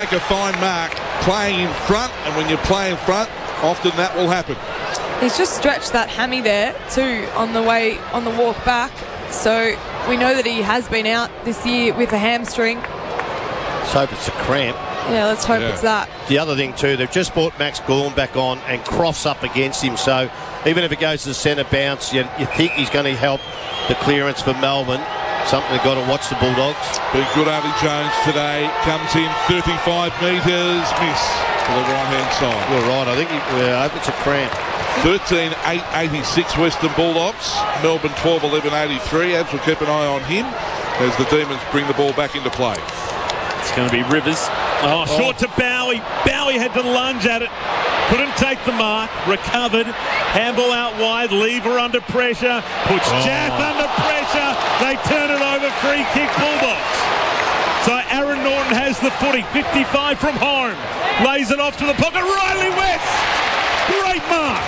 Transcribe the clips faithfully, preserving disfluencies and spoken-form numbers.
make a fine mark playing in front, and when you play in front, often that will happen. He's just stretched that hammy there too on the way on the walk back, so we know that he has been out this year with a hamstring. Let's hope it's a cramp. Yeah, let's hope Yeah. it's that. The other thing too, they've just brought Max Gawn back on, and Croft's up against him, so even if it goes to the centre bounce, you, you think he's going to help the clearance for Melbourne. Something they've got to watch the Bulldogs. Big good Andy Jones today. Comes in thirty-five metres, miss to the right-hand side. You're right, I think he, uh, I hope it's a cramp. thirteen eight eighty-six Western Bulldogs. Melbourne twelve eleven eighty-three. Abs will keep an eye on him as the Demons bring the ball back into play. It's going to be Rivers. Oh, short to Bowie. Bowie had to lunge at it. Couldn't take the mark. Recovered. Handball out wide. Lever under pressure. Puts Oh. Jath under pressure. They turn it over. Free kick Bulldogs. So Aaron Norton has the footy. fifty-five from home. Lays it off to the pocket. Riley West. Great mark.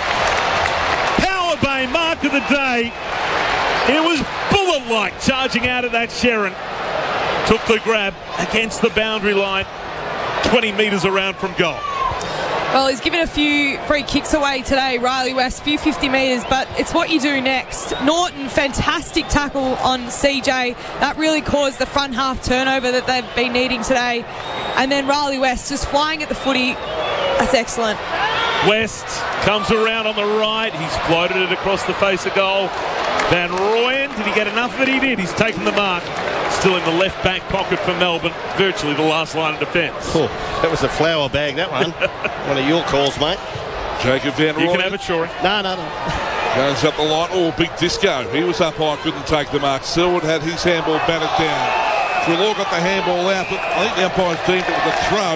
Power Bay mark of the day. It was bullet-like charging out of that Sherrin. Took the grab against the boundary line, twenty metres around from goal. Well, he's given a few free kicks away today, Riley West, a few fifty metres, but it's what you do next. Norton, fantastic tackle on C J. That really caused the front half turnover that they've been needing today. And then Riley West just flying at the footy. That's excellent. West comes around on the right. He's floated it across the face of goal. Van Rooyen, did he get enough of it? He did. He's taken the mark. Still in the left back pocket for Melbourne. Virtually the last line of defence. Oh, that was a flower bag, that one. One of your calls, mate. Jacob Van You Rooyen can have it, Shorey. No, no, no. goes up the line. Oh, big disco. He was up high, couldn't take the mark. Selwood had his handball batted down. Trelaw got the handball out, but I think the umpires deemed it was a throw.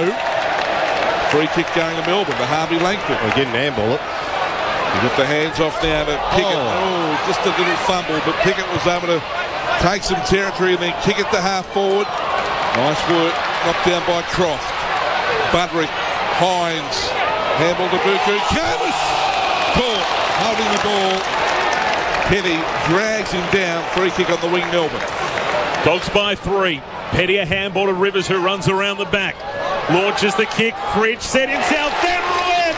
Free kick going to Melbourne, to Harvey Langford. We didn't handball it. He got the hands off now to Pickett. Oh. Oh, just a little fumble, but Pickett was able to take some territory and then kick it to half forward. Nice work. Knocked down by Croft. Budrick, Hines, handball to Buku. Curtis! Caught, holding the ball. Petty drags him down. Free kick on the wing, Melbourne. Dogs by three. Petty a handball to Rivers, who runs around the back. Launches the kick. Fridge set himself. Van Rooyen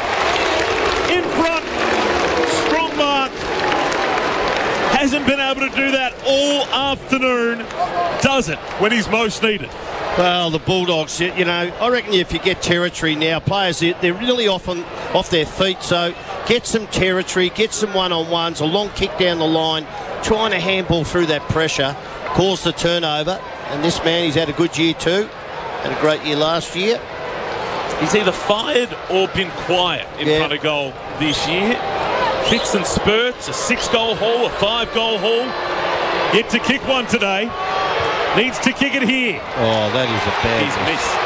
in front. Strong mark. Hasn't been able to do that all afternoon. Does it when he's most needed. Well, the Bulldogs, you, you know, I reckon if you get territory now, players, they're, they're really often off their feet. So get some territory, get some one-on-ones, a long kick down the line, trying to handball through that pressure, cause the turnover. And this man, he's had a good year too. Had a great year last year. He's either fired or been quiet in Yeah. front of goal this year. Fits and spurts, a six-goal haul, a five-goal haul. Yet to kick one today. Needs to kick it here. Oh, that is a bad He's miss. missed.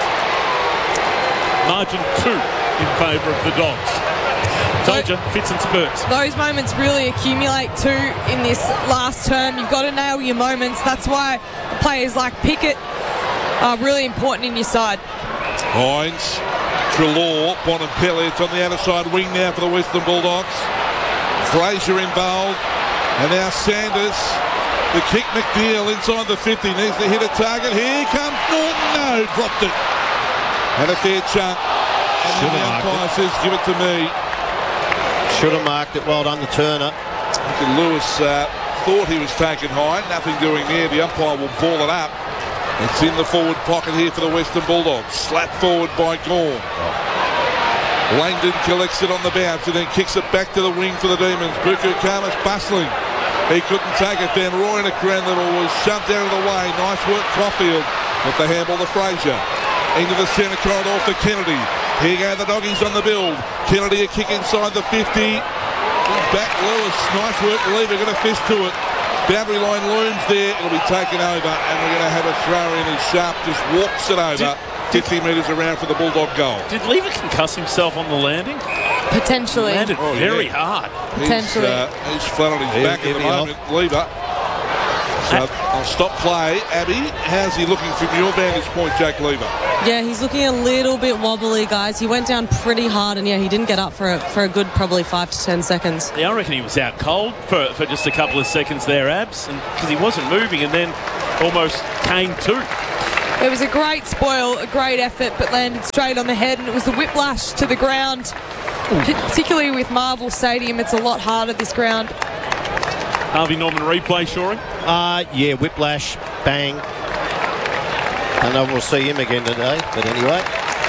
Margin two in favour of the Dogs. Told you, fits and spurts. Those moments really accumulate too in this last term. You've got to nail your moments. That's why players like Pickett are really important in your side. Hines, Trelaw, Bonampelli. It's on the outer side wing now for the Western Bulldogs. Fraser involved. And now Sanders. The kick, McNeil inside the fifty. Needs to hit a target. Here comes Norton. No, dropped it. Had a fair chunk. And then the umpire says, give it to me. Should have marked it. Well done, the Turner. Lewis uh, thought he was taken high. Nothing doing there. The umpire will ball it up. It's in the forward pocket here for the Western Bulldogs. Slapped forward by Gorn. Langdon collects it on the bounce and then kicks it back to the wing for the Demons. Buku Khamis bustling. He couldn't take it. Van Rooyen at ground level was shoved out of the way. Nice work, Caulfield. With the handball to Fraser. Into the centre corridor for Kennedy. Here go the Doggies on the build. Kennedy a kick inside the fifty. Back Lewis. Nice work. Lever got a fist to it. Boundary line looms there. It'll be taken over and we're going to have a throw in as Sharp just walks it over. Did, fifty metres around for the Bulldog goal. Did Lever concuss himself on the landing? Potentially. Landed Oh, very yeah. hard. Potentially. He's, uh, he's flat on his He'll- back at he'll the be moment. Lever. So I'll stop play. Abby, how's he looking from your vantage point, Jake Lever? Yeah, he's looking a little bit wobbly, guys. He went down pretty hard, and yeah, he didn't get up for a, for a good probably five to ten seconds. Yeah, I reckon he was out cold for, for just a couple of seconds there, Abs, because he wasn't moving and then almost came to. It was a great spoil, a great effort, but landed straight on the head, and it was the whiplash to the ground. Particularly with Marvel Stadium, it's a lot harder, this ground. Harvey Norman replay, Shorey? Uh, yeah, whiplash, bang. I don't know if we'll see him again today, but anyway.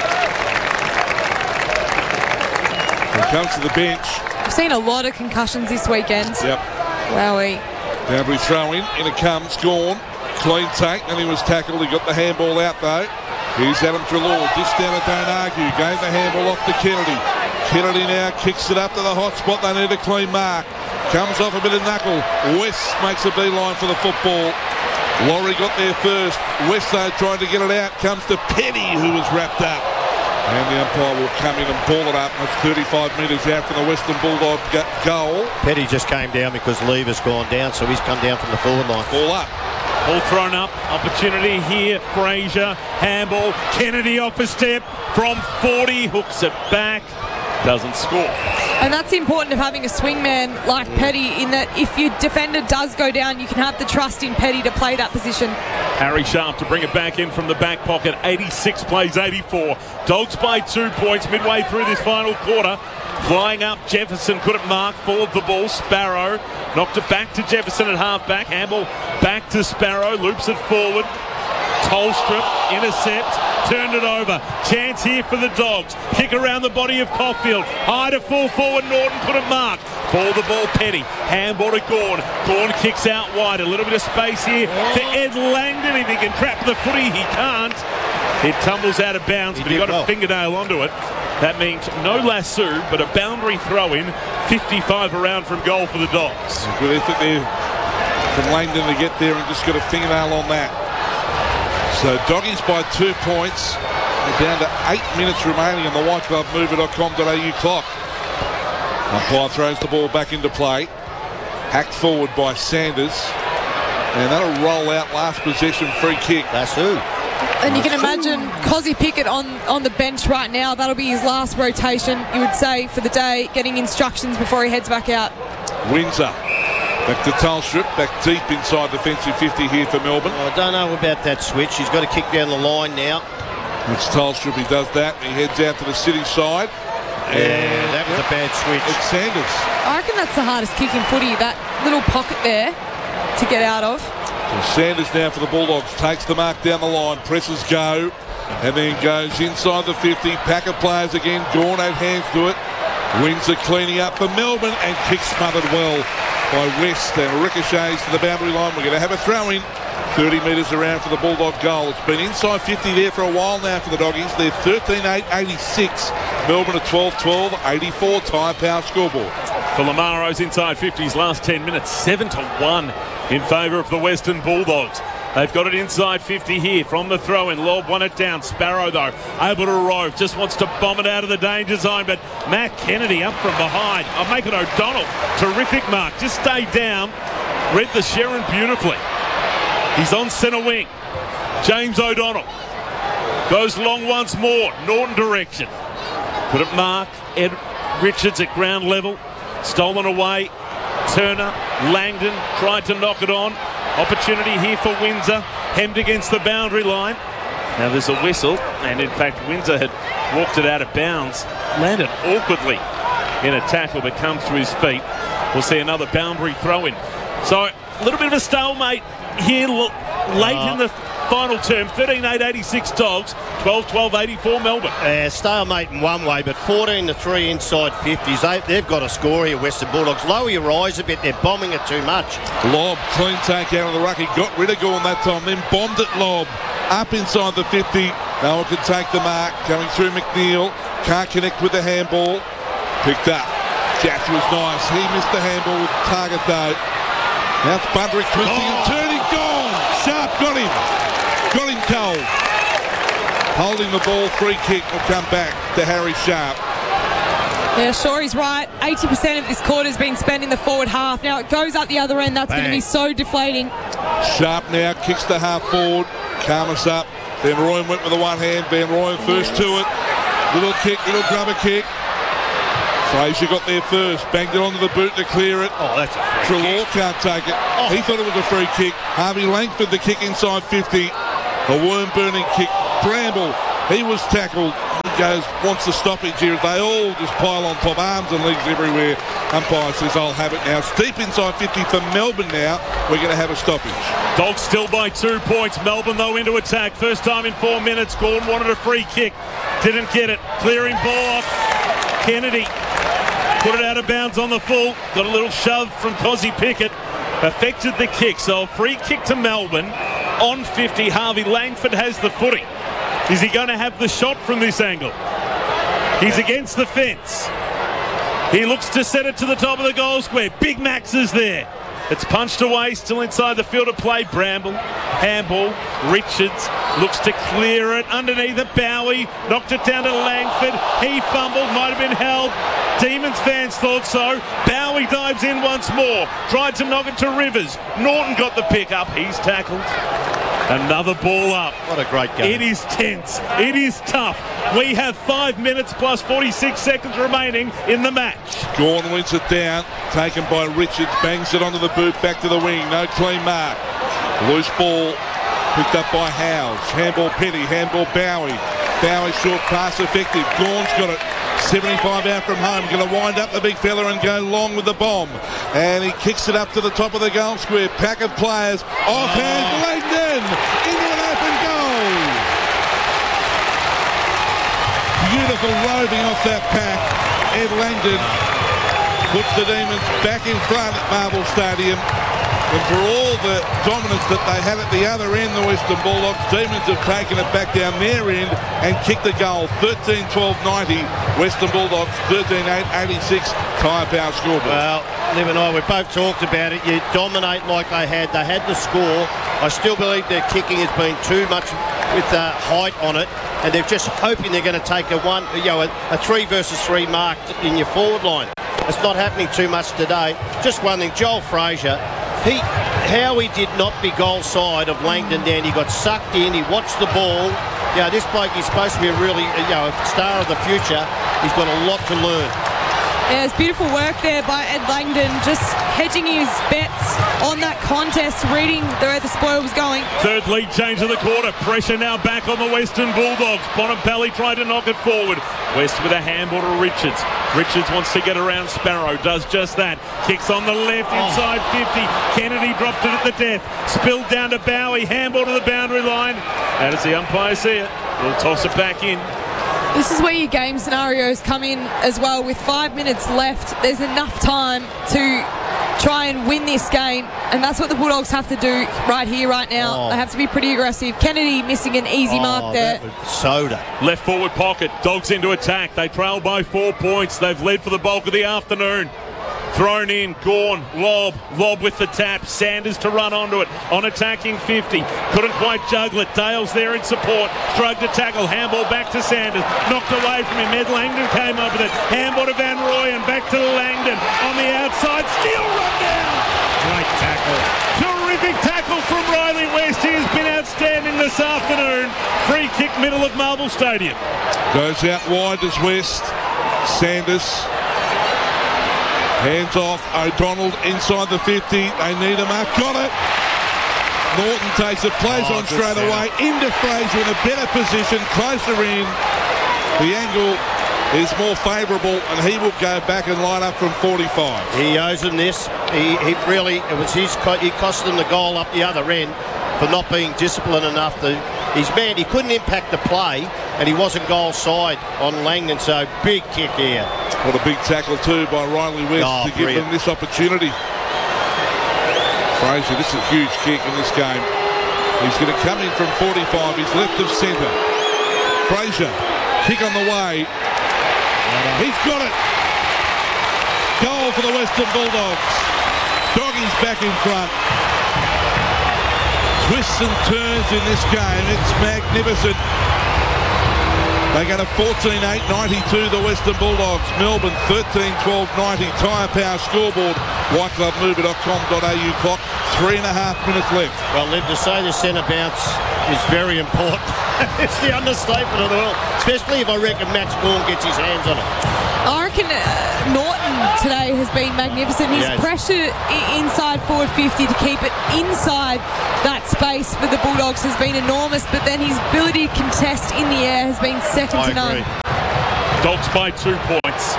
He comes to the bench. We've seen a lot of concussions this weekend. Yep. Wowie. Boundary throw in, in it comes, Gawn. Clean take, and he was tackled. He got the handball out though. Here's Adam Treloar, dished down at Don't Argue. Gave the handball off to Kennedy. Kennedy now kicks it up to the hot spot. They need a clean mark. Comes off a bit of knuckle. West makes a beeline for the football. Laurie got there first. West though trying to get it out. Comes to Petty, who was wrapped up. And the umpire will come in and ball it up. That's thirty-five metres out from the Western Bulldog goal. Petty just came down because Lever's gone down, so he's come down from the forward line. Ball up. Ball thrown up. Opportunity here. Fraser. Handball. Kennedy off a step from forty. Hooks it back. Doesn't score. And that's important of having a swingman like Petty, in that if your defender does go down, you can have the trust in Petty to play that position. Harry Sharp to bring it back in from the back pocket. eighty-six plays eighty-four. Dogs by two points midway through this final quarter. Flying up, Jefferson couldn't mark. Forward the ball. Sparrow knocked it back to Jefferson at half-back. Handball back to Sparrow. Loops it forward. Tolstrup, intercept, turned it over. Chance here for the Dogs. Kick around the body of Caulfield. High to full forward, Norton couldn't mark. For the ball, Petty. Handball to Gawn. Gawn kicks out wide. A little bit of space here for Ed Langdon. If he can trap the footy, he can't. It tumbles out of bounds, He but he did got well. a fingernail onto it. That means no lasso, but a boundary throw-in. fifty-five around from goal for the Dogs. Good effort there from Langdon to get there and just got a fingernail on that. So Doggies by two points. We're down to eight minutes remaining on the white club mover dot com dot a u clock. Umpire throws the ball back into play. Hacked forward by Sanders. And that'll roll out last possession free kick. That's who. And you can imagine Cozzy Pickett on, on the bench right now. That'll be his last rotation, you would say, for the day, getting instructions before he heads back out. Windsor. Back to Tolstrup, back deep inside defensive fifty here for Melbourne. I don't know about that switch. He's got to kick down the line now. It's Tolstrup, he does that. He heads out to the city side. Yeah, that was a bad switch. It's Sanders. I reckon that's the hardest kick in footy, that little pocket there to get out of. So Sanders now for the Bulldogs. Takes the mark down the line. Presses go. And then goes inside the fifty. Pack of players again. Gawn had hands to it. Windsor cleaning up for Melbourne. And kick smothered well by West. And ricochets to the boundary line. We're going to have a throw-in. thirty metres around for the Bulldog goal. It's been inside fifty there for a while now for the Doggies. They're thirteen eight eighty-six. Melbourne at twelve twelve eighty-four. Tyre Power scoreboard. For Lamaro's inside fifties last ten minutes, seven to one in favour of the Western Bulldogs. They've got it inside fifty here from the throw-in. Lob won it down. Sparrow, though, able to rove. Just wants to bomb it out of the danger zone. But Matt Kennedy up from behind. I'll make it O'Donnell. Terrific mark. Just stay down. Read the Sharon beautifully. He's on centre wing. James O'Donnell goes long once more. Norton direction. Couldn't mark. Ed Richards at ground level. Stolen away. Turner, Langdon tried to knock it on. Opportunity here for Windsor. Hemmed against the boundary line. Now there's a whistle, and in fact Windsor had walked it out of bounds. Landed awkwardly in a tackle, but comes to his feet. We'll see another boundary throw-in. So a little bit of a stalemate here l- late Oh. in the final term. thirteen eight eighty-six Dogs, twelve twelve eighty-four Melbourne. Uh, stalemate in one way, but fourteen to three inside fifties. They, they've got a score here, Western Bulldogs. Lower your eyes a bit. They're bombing it too much. Lob, clean take out of the ruck. He got rid of Gawn that time, then bombed it Lob. Up inside the fifty. No one can take the mark. Coming through McNeil. Can't connect with the handball. Picked up. Jack was nice. He missed the handball with target though. Now it's Bundrick twisting Oh. and turning. Gone. Sharp got him. Got him cold. Holding the ball. Free kick will come back to Harry Sharp. Yeah, sure, he's right. eighty percent of this quarter's been spent in the forward half. Now it goes up the other end. That's going to Bang. be so deflating. Sharp now kicks the half forward. Calmus up. Van Rooyen went with the one hand. Van Rooyen first to it. Little kick, little grubber kick. Fraser got there first. Banged it onto the boot to clear it. Oh, that's a free Treloar kick. can't take it. He thought it was a free kick. Harvey Langford the kick inside fifty. A worm-burning kick. Bramble, he was tackled. He goes, wants the stoppage here. They all just pile on top, arms and legs everywhere. Umpire says, I'll have it now. It's deep inside fifty for Melbourne now. We're going to have a stoppage. Dogs still by two points. Melbourne, though, into attack. First time in four minutes. Gordon wanted a free kick. Didn't get it. Clearing ball off. Kennedy put it out of bounds on the full. Got a little shove from Cozzy Pickett. Affected the kick. So a free kick to Melbourne. On fifty, Harvey Langford has the footy. Is he going to have the shot from this angle? He's against the fence. He looks to set it to the top of the goal square. Big Max is there. It's punched away, still inside the field of play. Bramble, handball. Richards looks to clear it underneath it. Bowie knocked it down to Langford. He fumbled, might have been held. Demons fans thought so. Bowie dives in once more. Tried to knock it to Rivers. Norton got the pick up. He's tackled. Another ball up. What a great game. It is tense. It is tough. We have five minutes plus forty-six seconds remaining in the match. Gawn wins it down. Taken by Richards. Bangs it onto the boot. Back to the wing. No clean mark. Loose ball. Picked up by Howes. Handball Petty. Handball Bowie. Bowie short pass effective. Gawn's got it. seventy-five out from home. Going to wind up the big fella and go long with the bomb. And he kicks it up to the top of the goal square. Pack of players. Offhand. Oh. Langdon into an open goal. Beautiful roving off that pack. Ed Langdon puts the Demons back in front at Marvel Stadium. And for all the dominance that they had at the other end, the Western Bulldogs, Demons have taken it back down their end and kicked the goal. thirteen twelve ninety, Western Bulldogs, thirteen eight eighty-six, Tyre Power scoreboard. Well, Liv and I, we both talked about it. You dominate like they had. They had the score. I still believe their kicking has been too much with uh, height on it, and they're just hoping they're going to take a one, you know, a, a three versus three mark in your forward line. It's not happening too much today. Just one thing, Joel Frazier. He, how he did not be goal side of Langdon down. He got sucked in. He watched the ball. You know, this bloke is supposed to be a really, you know, a star of the future. He's got a lot to learn. Yeah, it's beautiful work there by Ed Langdon, just hedging his bets on that contest, reading where the spoil was going. Third lead change of the quarter. Pressure now back on the Western Bulldogs. Bonampelli tried to knock it forward. West with a handball to Richards. Richards wants to get around Sparrow. Does just that. Kicks on the left inside fifty. Kennedy dropped it at the death. Spilled down to Bowie. Handball to the boundary line. How does the umpire see it? He'll toss it back in. This is where your game scenarios come in as well. With five minutes left, there's enough time to try and win this game, and that's what the Bulldogs have to do right here, right now. Oh. They have to be pretty aggressive. Kennedy missing an easy oh, mark there. That was soda. Left forward pocket. Dogs into attack. They trail by four points. They've led for the bulk of the afternoon. Thrown in, Gawn, lob, lob with the tap. Sanders to run onto it, on attacking fifty. Couldn't quite juggle it. Dale's there in support. Struggled to tackle. Handball back to Sanders. Knocked away from him. Ed Langdon came up with it. Handball to Van Rooyen. Back to Langdon on the outside. Steele run down. Great tackle. Terrific tackle from Riley West. He has been outstanding this afternoon. Free kick, middle of Marvel Stadium. Goes out wide as West. Sanders. Hands off. O'Donnell inside the fifty. They need a mark. Got it. Norton takes it. Plays Oh, on good straight center. away. Into Fraser in a better position. Closer in. The angle is more favourable, and he will go back and line up from forty-five. He owes him this. He, he really, it was his, co- he cost them the goal up the other end for not being disciplined enough to, his man, he couldn't impact the play, and he wasn't goal side on Langdon, so big kick here. What a big tackle too by Riley West Oh, to give brilliant. them this opportunity. Fraser, this is a huge kick in this game. He's going to come in from forty-five. He's left of centre. Fraser, kick on the way. He's got it. Goal for the Western Bulldogs. Doggies back in front. Twists and turns in this game. It's magnificent. They go to fourteen eight ninety-two, the Western Bulldogs. Melbourne thirteen twelve ninety. Tyre Power scoreboard. white club mover dot com dot a u clock. Three and a half minutes left. Well, Liv, to say the centre bounce is very important. It's the understatement of the world, especially if I reckon Max Gawn gets his hands on it. I reckon uh, Norton today has been magnificent. He's Yes. pressured i- inside forward fifty to keep it inside that space for the Bulldogs has been enormous, but then his ability to contest in the air has been second I to none. agree. Dogs by two points.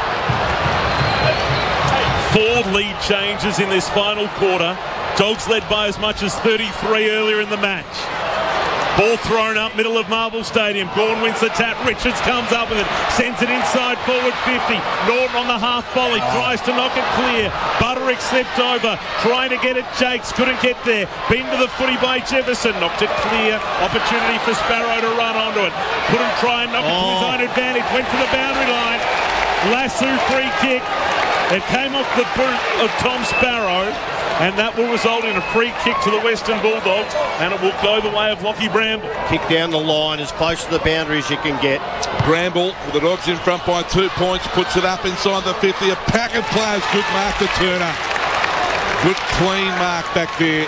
Four lead changes in this final quarter. Dogs led by as much as thirty-three earlier in the match. Ball thrown up, middle of Marvel Stadium. Gawn wins the tap. Richards comes up with it. Sends it inside, forward fifty. Norton on the half volley. Tries to knock it clear. Butterick slipped over. Trying to get it. Jakes couldn't get there. Been to the footy by Jefferson. Knocked it clear. Opportunity for Sparrow to run onto it. Couldn't try and knock it to his own advantage. Went to the boundary line. Lasso free kick. It came off the boot of Tom Sparrow, and that will result in a free kick to the Western Bulldogs, and it will go the way of Lockie Bramble. Kick down the line as close to the boundary as you can get. Bramble with the Dogs in front by two points, puts it up inside the fifty. A pack of players, good mark to Turner. Good clean mark back there.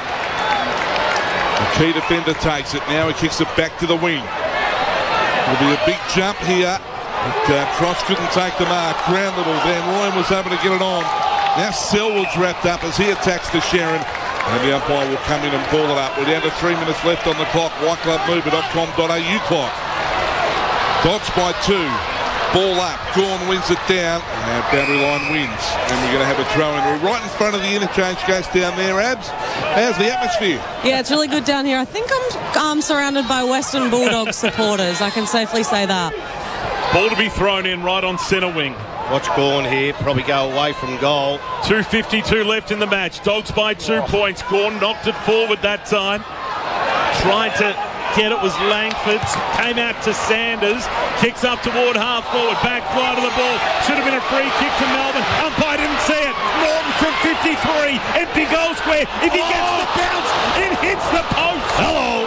The key defender takes it. Now he kicks it back to the wing. It'll be a big jump here. But, uh, Cross couldn't take the mark. Ground level. Van Rooyen was able to get it on. Now Selwood's wrapped up as he attacks to Sharon. And the umpire will come in and ball it up. We're down to three minutes left on the clock. white club mover dot com dot a u clock. Dogs by two. Ball up. Gawn wins it down. And boundary line wins. And we're going to have a throw in. We're right in front of the interchange case down there, Abs. How's the atmosphere? Yeah, it's really good down here. I think I'm um, surrounded by Western Bulldogs supporters. I can safely say that. Ball to be thrown in right on centre wing. Watch Gawn here, probably go away from goal. two fifty-two left in the match. Dogs by two oh. points. Gawn knocked it forward that time. Tried to get it was Langford. Came out to Sanders. Kicks up toward half forward. Back fly to the ball. Should have been a free kick to Melbourne. Umpire didn't see it. Norton from fifty-three. Empty goal square. If he gets the bounce, it hits the post. Hello.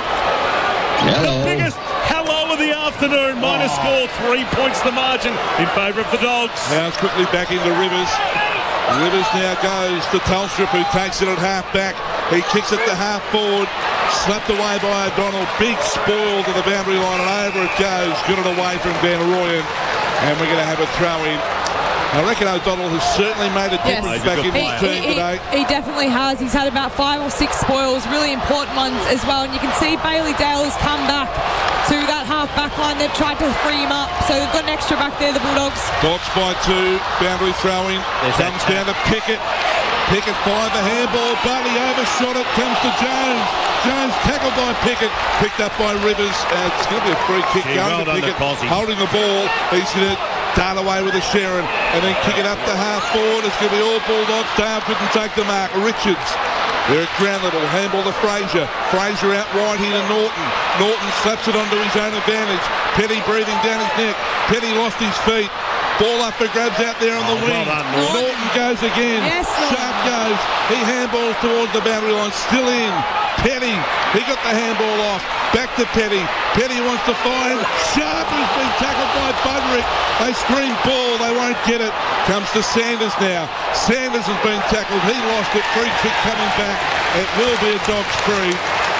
Hello. The biggest hello of the afternoon. Minus oh. score. Three points the margin in favour of the Dogs. Now it's quickly back into Rivers. Rivers now goes to Telstra, who takes it at half back. He kicks it to half forward. Slapped away by O'Donnell. Big spoil to the boundary line, and over it goes. Got it away from Van Rooyen. And we're going to have a throw in. I reckon O'Donnell has certainly made a difference Yes. back in his He, team he, today. he definitely has. He's had about five or six spoils, really important ones as well. And you can see Bailey Dale has come back to that half back line. They've tried to free him up, so they've got an extra back there, the Bulldogs. Dogs by two. Boundary throwing. Comes down to Pickett. Pickett fired the handball. Barley overshot it. Comes to Jones. Jones tackled by Pickett. Picked up by Rivers. Uh, it's going to be a free kick Yeah, going well to done Pickett. to Cozzy. Holding the ball. He's going to dart away with a Sharon. And then kick it up to half forward. It's going to be all Bulldogs. Dale couldn't take the mark. Richards. They're at ground level. Handball to Fraser. Fraser out wide here to Norton. Norton slaps it onto his own advantage. Petty breathing down his neck. Petty lost his feet. Ball up for grabs out there on the Oh, wing. well done, Norton. Norton goes again. Yes, Norton. Sharp goes. He handballs towards the boundary line. Still in. Petty. He got the handball off. Back to Petty. Petty wants to fire. Sharp has been tackled by Budrick. They scream ball. They won't get it. Comes to Sanders now. Sanders has been tackled. He lost it. Free kick coming back. It will be a Dogs free.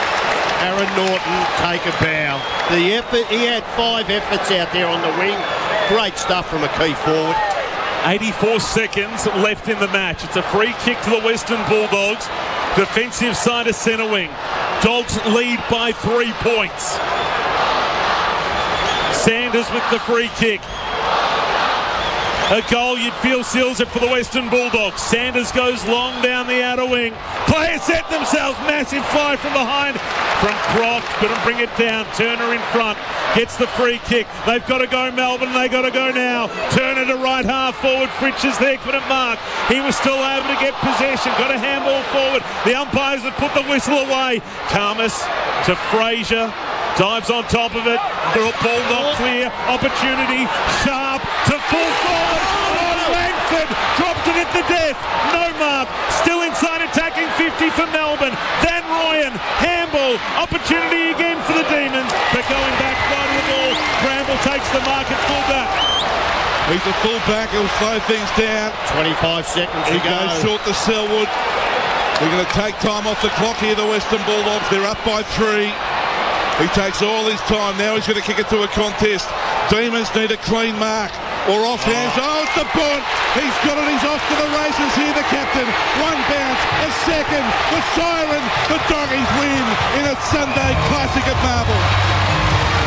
Aaron Norton, take a bow. The effort, he had five efforts out there on the wing. Great stuff from a key forward. eighty-four seconds left in the match. It's a free kick to the Western Bulldogs. Defensive side of centre wing. Dogs lead by three points. Sanders with the free kick. A goal you'd feel seals it for the Western Bulldogs. Sanders goes long down the outer wing. Players set themselves. Massive fly from behind from Croft. Couldn't bring it down. Turner in front. Gets the free kick. They've got to go Melbourne. They got to go now. Turner to right half forward. Fritches there. Couldn't mark. He was still able to get possession. Got a handball forward. The umpires have put the whistle away. Karmas to Fraser. Dives on top of it. Ball not clear. Opportunity. Sharp to full forward. Oh, Langford dropped it at the death. No mark. Still inside attacking fifty for Melbourne. Van Rooyen. Handball. Opportunity again for the Demons. But going back right of the ball. Bramble takes the mark at fullback. He's a fullback. He'll slow things down. twenty-five seconds He to go. goes short to Selwood. They're going to take time off the clock here, the Western Bulldogs. They're up by three. He takes all his time. Now he's going to kick it to a contest. Demons need a clean mark. or off hands. Oh, it's the bunt. He's got it. He's off to the races here, the captain. One bounce, a second, the siren. The Doggies win in a Sunday Classic at Marble.